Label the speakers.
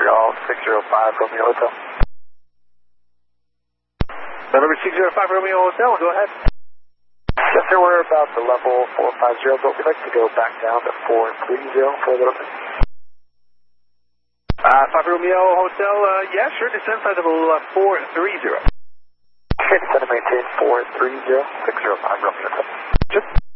Speaker 1: Montreal, 605 Romeo Hotel.
Speaker 2: November 605 Romeo Hotel, go ahead.
Speaker 1: Yes, sir, we're about the level 450, but we'd like to go back down to 430 for a little bit.
Speaker 2: 5 Romeo Hotel, yeah, sure, descend flight level 430.
Speaker 1: Okay, descend and maintain 430, 605 Romeo Hotel.
Speaker 2: Just